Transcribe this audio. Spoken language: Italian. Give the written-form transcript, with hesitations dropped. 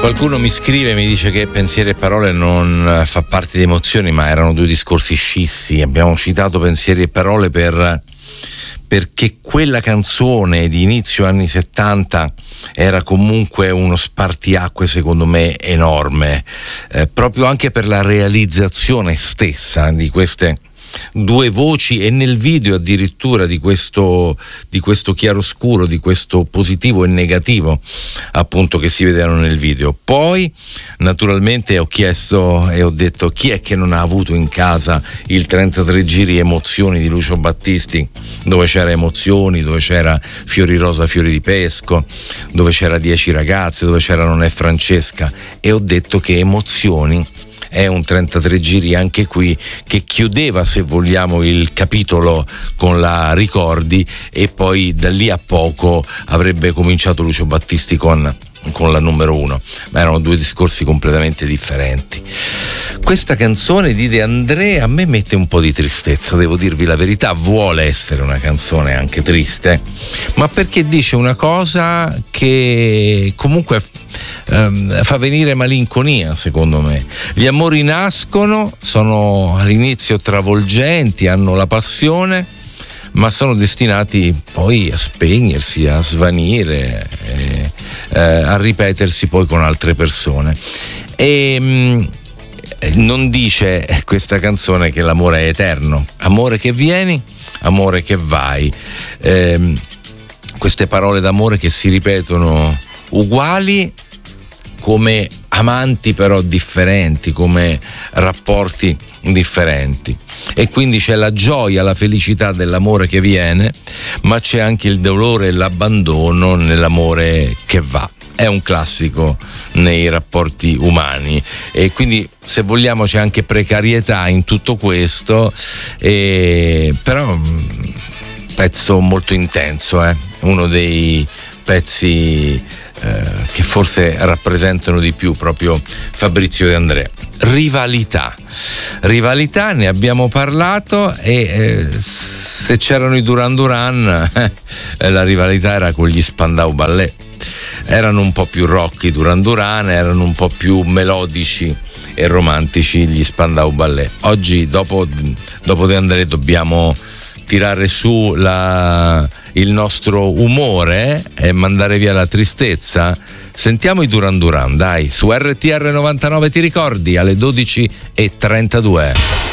Qualcuno mi scrive e mi dice che Pensieri e Parole non fa parte di Emozioni, ma erano due discorsi scissi. Abbiamo citato Pensieri e Parole perché quella canzone di inizio anni 70 era comunque uno spartiacque, secondo me, enorme, proprio anche per la realizzazione stessa di queste due voci, e nel video addirittura di questo chiaroscuro, di questo positivo e negativo appunto che si vedevano nel video. Poi naturalmente ho chiesto e ho detto: chi è che non ha avuto in casa il 33 giri Emozioni di Lucio Battisti, dove c'era Emozioni, dove c'era Fiori rosa fiori di pesco, dove c'era 10 ragazze, dove c'era Non è Francesca? E ho detto che Emozioni è un 33 giri anche qui che chiudeva, se vogliamo, il capitolo con la Ricordi, e poi da lì a poco avrebbe cominciato Lucio Battisti con la numero 1, ma erano due discorsi completamente differenti. Questa canzone di De André a me mette un po' di tristezza, devo dirvi la verità. Vuole essere una canzone anche triste, ma perché dice una cosa che comunque fa venire malinconia, secondo me. Gli amori nascono, sono all'inizio travolgenti, hanno la passione, ma sono destinati poi a spegnersi, a svanire, a ripetersi poi con altre persone. E non dice questa canzone che l'amore è eterno, amore che vieni, amore che vai, queste parole d'amore che si ripetono uguali come amanti però differenti, come rapporti differenti. E quindi c'è la gioia, la felicità dell'amore che viene, ma c'è anche il dolore e l'abbandono nell'amore che va. È un classico nei rapporti umani, e quindi, se vogliamo, c'è anche precarietà in tutto questo, però pezzo molto intenso, uno dei pezzi che forse rappresentano di più proprio Fabrizio De André. Rivalità, ne abbiamo parlato, e se c'erano i Duran Duran, la rivalità era con gli Spandau Ballet. Erano un po' più rock i Duran Duran, erano un po' più melodici e romantici gli Spandau Ballet. Oggi dopo De André dobbiamo tirare su il nostro umore e mandare via la tristezza. Sentiamo i Duran Duran, dai, su RTR 99 ti ricordi, alle 12:32.